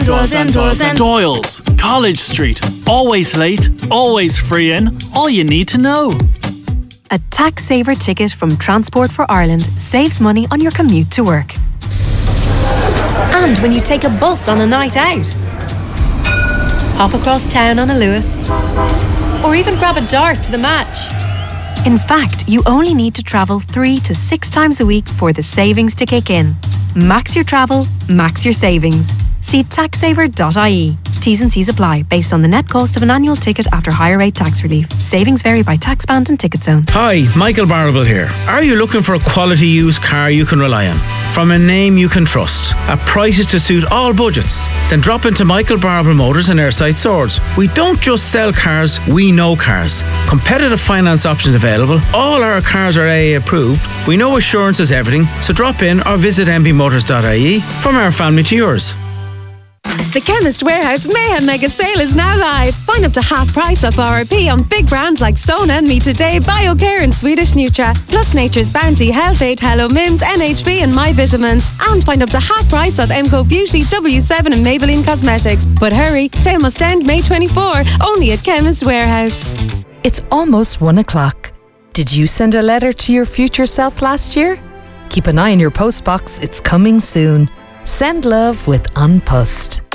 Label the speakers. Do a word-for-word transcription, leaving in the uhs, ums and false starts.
Speaker 1: Doyle's and Doyle's and Doyle's, College Street. Always late, always free in. All you need to know.
Speaker 2: A tax saver ticket from Transport for Ireland saves money on your commute to work. And when you take a bus on a night out. Hop across town on a Lewis. Or even grab a dart to the match. In fact, you only need to travel three to six times a week for the savings to kick in. Max your travel, max your savings. See tax saver dot I E. T's and C's apply based on the net cost of an annual ticket after higher rate tax relief. Savings vary by tax band and ticket zone.
Speaker 3: Hi, Michael Barrable here. Are you looking for a quality used car you can rely on? From a name you can trust, at prices to suit all budgets? Then drop into Michael Barrable Motors in Airside Swords. We don't just sell cars, we know cars. Competitive finance options available. All our cars are A A approved. We know assurance is everything, so drop in or visit m b motors dot I E. From our family to yours.
Speaker 4: The Chemist Warehouse Mayhem Mega Sale is now live. Find up to half price off R R P on big brands like Sona, Me Today, BioCare and Swedish Nutra. Plus Nature's Bounty, Health Aid, Hello Mims, N H B and My Vitamins. And find up to half price off Emco Beauty, W seven and Maybelline Cosmetics. But hurry, sale must end May twenty-fourth, only at Chemist Warehouse.
Speaker 5: It's almost one o'clock. Did you send a letter to your future self last year? Keep an eye on your postbox, it's coming soon. Send love with An Post.